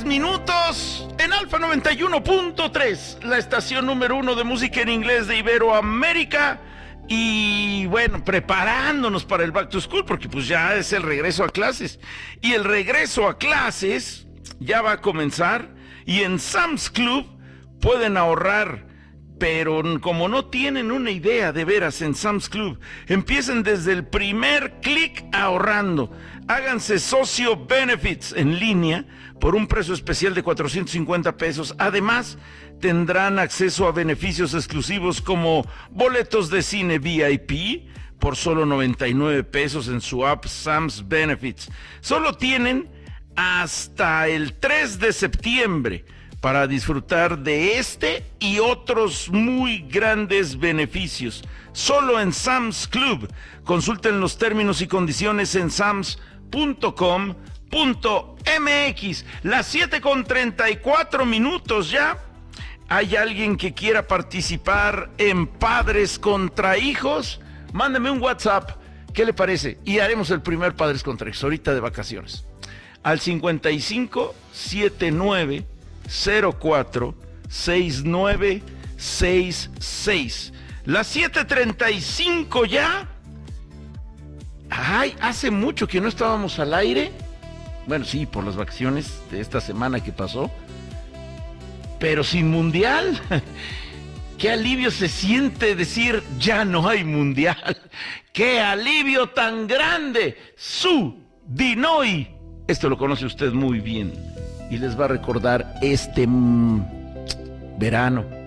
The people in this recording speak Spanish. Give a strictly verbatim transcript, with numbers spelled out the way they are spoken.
minutos en Alfa noventa y uno punto tres, la estación número uno de música en inglés de Iberoamérica. Y bueno, preparándonos para el Back to School, porque pues ya es el regreso a clases. Y el regreso a clases ya va a comenzar. Y en Sam's Club pueden ahorrar, pero como no tienen una idea de veras en Sam's Club, empiecen desde el primer clic ahorrando. Háganse socio Benefits en línea por un precio especial de cuatrocientos cincuenta pesos. Además, tendrán acceso a beneficios exclusivos como boletos de cine V I P por solo noventa y nueve pesos en su app Sam's Benefits. Solo tienen hasta el tres de septiembre para disfrutar de este y otros muy grandes beneficios. Solo en Sam's Club. Consulten los términos y condiciones en sams punto com punto m x. Las siete con treinta y cuatro minutos ya. ¿Hay alguien que quiera participar en Padres contra Hijos? Mándeme un WhatsApp. ¿Qué le parece? Y haremos el primer Padres contra Hijos ahorita de vacaciones. Al cincuenta y cinco setenta y nueve cero cuatro seis nueve seis seis. Las siete treinta y cinco ya. Ay, hace mucho que no estábamos al aire. Bueno, sí, por las vacaciones de esta semana que pasó. Pero sin mundial. Qué alivio se siente decir ya no hay mundial. Qué alivio tan grande. Su Dinoy. Esto lo conoce usted muy bien y les va a recordar este mmm, verano.